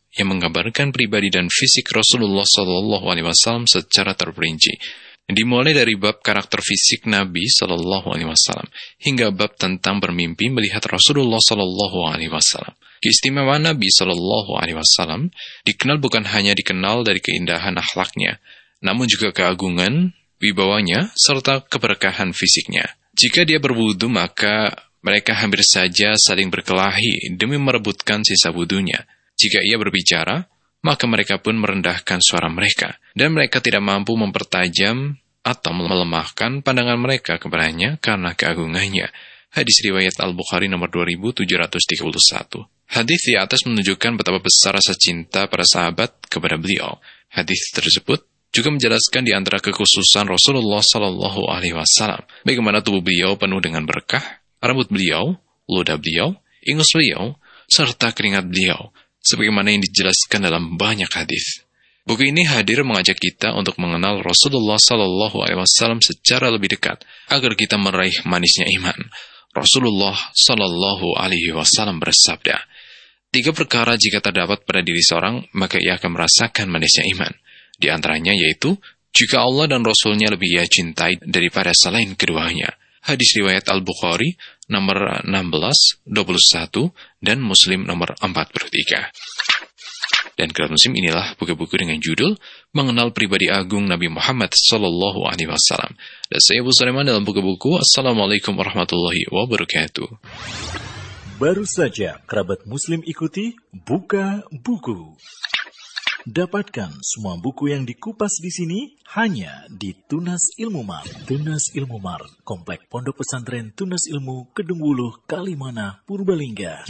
yang menggambarkan pribadi dan fisik Rasulullah SAW secara terperinci. Dimulai dari bab karakter fisik Nabi SAW hingga bab tentang bermimpi melihat Rasulullah SAW. Keistimewaan Nabi SAW dikenal bukan hanya dikenal dari keindahan akhlaknya, namun juga keagungan, wibawanya, serta keberkahan fisiknya. Jika dia berwudu, maka mereka hampir saja saling berkelahi demi merebutkan sisa wudunya. Jika ia berbicara, maka mereka pun merendahkan suara mereka, dan mereka tidak mampu mempertajam atau melemahkan pandangan mereka kepadanya karena keagungannya. Hadis riwayat Al-Bukhari nomor 2731. Hadis di atas menunjukkan betapa besar rasa cinta para sahabat kepada beliau. Hadis tersebut juga menjelaskan di antara kekhususan Rasulullah SAW, bagaimana tubuh beliau penuh dengan berkah, rambut beliau, ludah beliau, ingus beliau, serta keringat beliau, sebagaimana yang dijelaskan dalam banyak hadis. Buku ini hadir mengajak kita untuk mengenal Rasulullah SAW secara lebih dekat, agar kita meraih manisnya iman. Rasulullah SAW bersabda, 3 perkara jika terdapat pada diri seorang, maka ia akan merasakan manisnya iman. Di antaranya yaitu, jika Allah dan Rasulnya lebih ia cintai daripada selain keduanya. Hadis riwayat Al-Bukhari nomor 16, 21, dan Muslim nomor 43. Dan kelas muslim inilah buku-buku dengan judul Mengenal Pribadi Agung Nabi Muhammad SAW. Dan saya Abu Sulaiman dalam buku-buku. Assalamualaikum warahmatullahi wabarakatuh. Baru saja kerabat muslim ikuti Buka Buku. Dapatkan semua buku yang dikupas di sini hanya di Tunas Ilmu Mart. Tunas Ilmu Mart, Komplek Pondok Pesantren Tunas Ilmu, Kedung Wuluh, Kalimana, Purbalingga.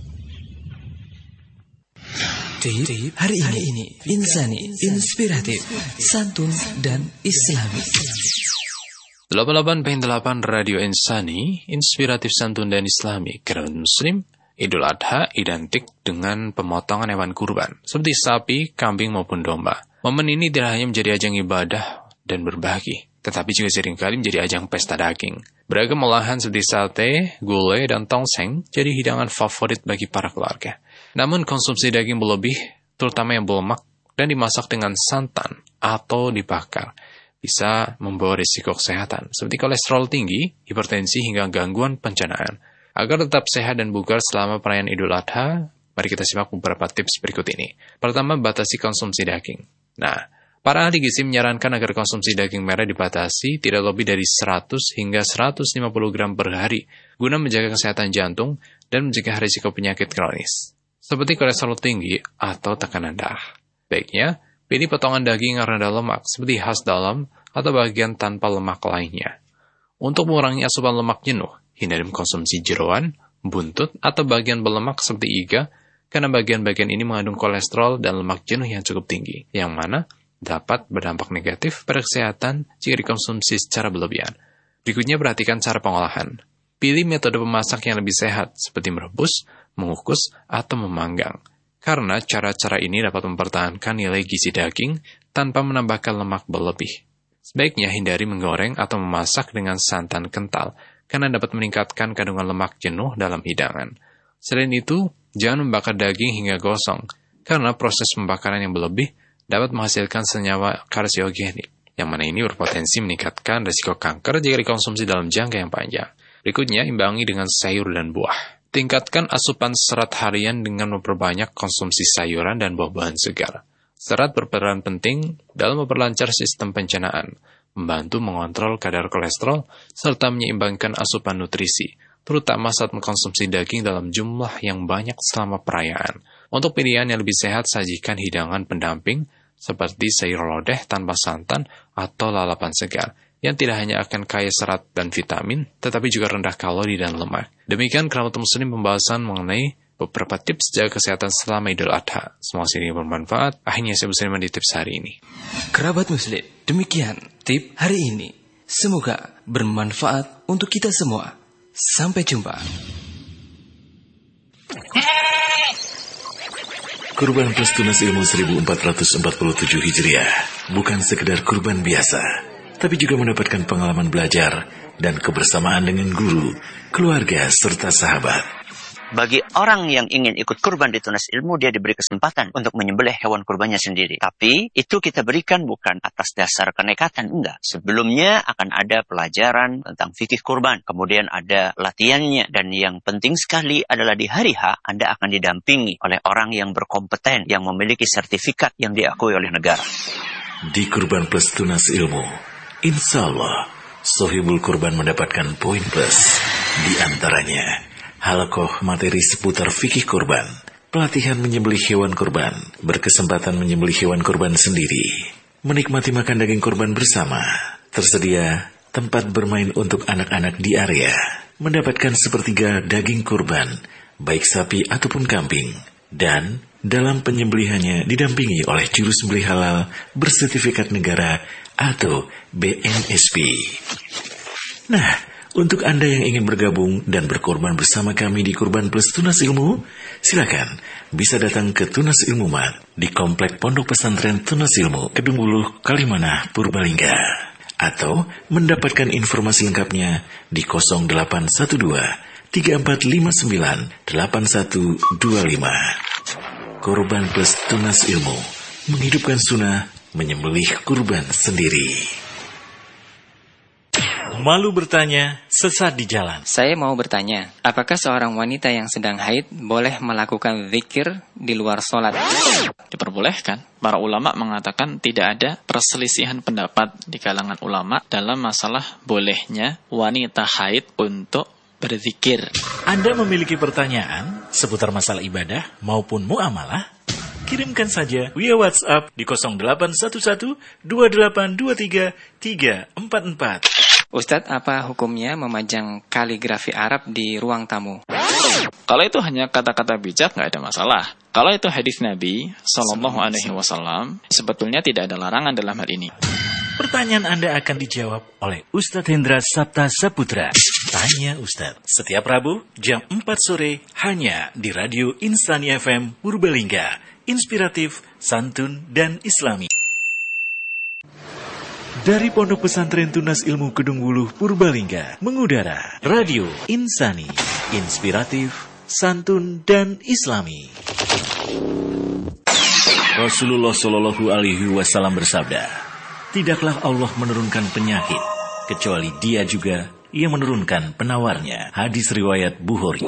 Hari ini insani, inspiratif, santun, dan islami. 88.8 Radio Insani, inspiratif, santun, dan islami. Kerabat muslim, Idul Adha identik dengan pemotongan hewan kurban, seperti sapi, kambing, maupun domba. Momen ini tidak hanya menjadi ajang ibadah dan berbagi, tetapi juga seringkali menjadi ajang pesta daging. Beragam olahan seperti sate, gulai, dan tongseng jadi hidangan favorit bagi para keluarga. Namun konsumsi daging berlebih, terutama yang berlemak, dan dimasak dengan santan atau dibakar, bisa membawa risiko kesehatan, seperti kolesterol tinggi, hipertensi, hingga gangguan pencernaan. Agar tetap sehat dan bugar selama perayaan Idul Adha, mari kita simak beberapa tips berikut ini. Pertama, batasi konsumsi daging. Nah, para ahli gizi menyarankan agar konsumsi daging merah dibatasi tidak lebih dari 100 hingga 150 gram per hari, guna menjaga kesehatan jantung dan mencegah risiko penyakit kronis, seperti kolesterol tinggi atau tekanan darah. Baiknya, pilih potongan daging yang rendah lemak, seperti khas dalam atau bagian tanpa lemak lainnya. Untuk mengurangi asupan lemak jenuh, hindari mengkonsumsi jeroan, buntut, atau bagian berlemak seperti iga, karena bagian-bagian ini mengandung kolesterol dan lemak jenuh yang cukup tinggi, yang mana dapat berdampak negatif pada kesehatan jika dikonsumsi secara berlebihan. Berikutnya, perhatikan cara pengolahan. Pilih metode memasak yang lebih sehat, seperti merebus, mengukus, atau memanggang, karena cara-cara ini dapat mempertahankan nilai gizi daging tanpa menambahkan lemak berlebih. Sebaiknya hindari menggoreng atau memasak dengan santan kental, karena dapat meningkatkan kandungan lemak jenuh dalam hidangan. Selain itu, jangan membakar daging hingga gosong, karena proses pembakaran yang berlebih dapat menghasilkan senyawa karsiogenik, yang mana ini berpotensi meningkatkan risiko kanker jika dikonsumsi dalam jangka yang panjang. Berikutnya, imbangi dengan sayur dan buah. Tingkatkan asupan serat harian dengan memperbanyak konsumsi sayuran dan buah-buahan segar. Serat berperan penting dalam memperlancar sistem pencernaan, membantu mengontrol kadar kolesterol, serta menyeimbangkan asupan nutrisi, terutama saat mengkonsumsi daging dalam jumlah yang banyak selama perayaan. Untuk pilihan yang lebih sehat, sajikan hidangan pendamping seperti sayur lodeh tanpa santan atau lalapan segar, yang tidak hanya akan kaya serat dan vitamin, tetapi juga rendah kalori dan lemak. Demikian kerabat muslim pembahasan mengenai beberapa tips jaga kesehatan selama Idul Adha. Semoga ini bermanfaat. Akhirnya saya bersama di tips hari ini. Kerabat muslim, demikian tip hari ini. Semoga bermanfaat untuk kita semua. Sampai jumpa. Kurban plus tunas ilmu 1447 Hijriah bukan sekedar kurban biasa, tapi juga mendapatkan pengalaman belajar dan kebersamaan dengan guru, keluarga, serta sahabat. Bagi orang yang ingin ikut kurban di Tunas Ilmu, dia diberi kesempatan untuk menyembelih hewan kurbannya sendiri. Tapi itu kita berikan bukan atas dasar kenekatan, enggak. Sebelumnya akan ada pelajaran tentang fikih kurban. Kemudian ada latihannya. Dan yang penting sekali adalah di hari H, Anda akan didampingi oleh orang yang berkompeten, yang memiliki sertifikat yang diakui oleh negara. Di Kurban Plus Tunas Ilmu, insya Allah, sohibul kurban mendapatkan poin plus. Di antaranya, halakoh materi seputar fikih kurban, pelatihan menyembelih hewan kurban, berkesempatan menyembelih hewan kurban sendiri, menikmati makan daging kurban bersama, tersedia tempat bermain untuk anak-anak di area, mendapatkan sepertiga daging kurban, baik sapi ataupun kambing, dan dalam penyembelihannya didampingi oleh juru sembelih halal bersertifikat negara atau BNSP. Nah, untuk Anda yang ingin bergabung dan berkorban bersama kami di Kurban Plus Tunas Ilmu, silakan bisa datang ke Tunas Ilmu Mat di Komplek Pondok Pesantren Tunas Ilmu, Kedung Wuluh, Kalimanah, Purbalingga. Atau mendapatkan informasi lengkapnya di 0812 3459 8125. Kurban Plus Tunas Ilmu, menghidupkan sunnah, menyembelih kurban sendiri. Malu bertanya, sesat di jalan. Saya mau bertanya, apakah seorang wanita yang sedang haid boleh melakukan zikir di luar sholat? Diperbolehkan. Para ulama mengatakan tidak ada perselisihan pendapat di kalangan ulama dalam masalah bolehnya wanita haid untuk berzikir. Anda memiliki pertanyaan seputar masalah ibadah maupun muamalah? Kirimkan saja via WhatsApp di 0811 2823 344. Ustadz, apa hukumnya memajang kaligrafi Arab di ruang tamu? Kalau itu hanya kata-kata bijak, nggak ada masalah. Kalau itu hadis Nabi Sallallahu Alaihi Wasallam, sebetulnya tidak ada larangan dalam hal ini. Pertanyaan Anda akan dijawab oleh Ustadz Hendra Sabta Saputra. Tanya Ustadz, setiap Rabu jam 4 sore hanya di Radio Insani FM Purbalingga. Inspiratif, santun, dan islami. Dari Pondok Pesantren Tunas Ilmu Kedung Wuluh Purbalingga mengudara Radio Insani, inspiratif, santun, dan islami. Rasulullah Shallallahu Alaihi Wasallam bersabda, tidaklah Allah menurunkan penyakit kecuali Dia juga yang menurunkan penawarnya. Hadis riwayat Bukhari.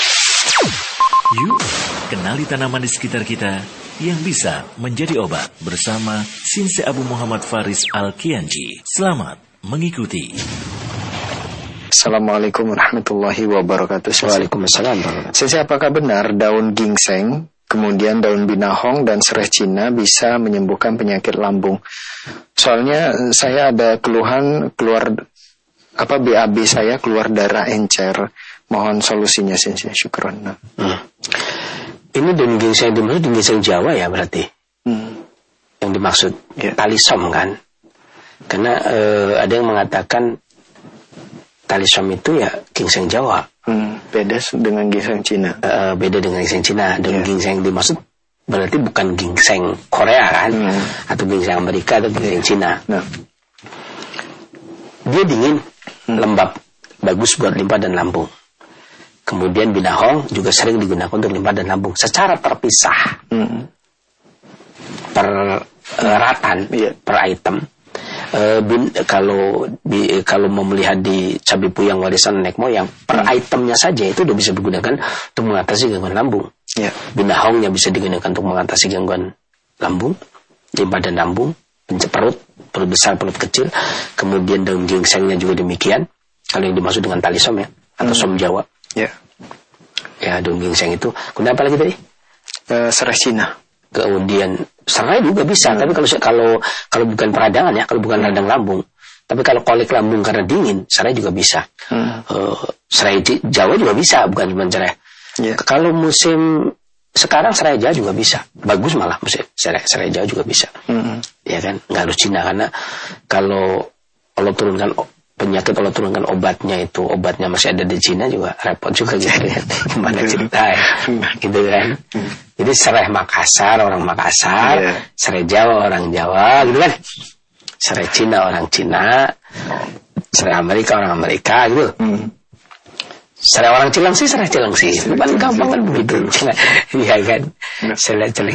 Yuk, kenali tanaman di sekitar kita yang bisa menjadi obat bersama Sinse Abu Muhammad Faris Al-Kianji. Selamat mengikuti. Assalamualaikum warahmatullahi wabarakatuh. Waalaikumsalam. Sinse, apakah benar daun gingseng, kemudian daun binahong dan serai Cina bisa menyembuhkan penyakit lambung? Soalnya saya ada keluhan BAB saya keluar darah encer. Mohon solusinya, Sinse. Syukron. Ini daun gingseng dimaksud daun gingseng Jawa ya berarti. Yang dimaksud talisom kan. Karena ada yang mengatakan talisom itu ya gingseng Jawa. Beda dengan gingseng Cina. Beda dengan gingseng Cina. Daun gingseng dimaksud berarti bukan gingseng Korea kan. Atau gingseng Amerika atau gingseng Cina. Dia dingin, lembab, bagus buat limpa dan lambung. Kemudian binahong juga sering digunakan untuk limpa dan lambung secara terpisah, per ratan, per item. Kalau mau melihat di Cabai Puyang warisan nenek moyang, per itemnya saja itu udah bisa digunakan untuk mengatasi gangguan lambung. Binahongnya bisa digunakan untuk mengatasi gangguan lambung, limpa dan lambung, perut besar, perut kecil. Kemudian daun gingsengnya juga demikian. Kalau yang dimaksud dengan talisom ya, atau som Jawa. Ya, daun gingseng itu. Kemudian apa lagi tadi? Serai Cina. Kemudian serai juga bisa, tapi kalau bukan peradangan ya, kalau bukan radang lambung. Tapi kalau kolik lambung karena dingin, serai juga bisa. Serai Jawa juga bisa, bukan cuma serai. Kalau musim sekarang serai Jawa juga bisa. Bagus malah musim serai Jawa juga bisa. Ya kan, nggak harus Cina, karena kalau Allah turunkan penyakit, Allah turunkan obatnya masih ada di Cina juga repot juga gitu ya. Gimana cerita ya, gitu kan. Jadi serai Makassar orang Makassar, serai Jawa orang Jawa gitu kan. Serai Cina orang Cina, serai Amerika orang Amerika gitu. Serai orang Cilengsi, serai Cilengsi. Paling gampang kan begitu. Iya kan. Serai Cilengsi.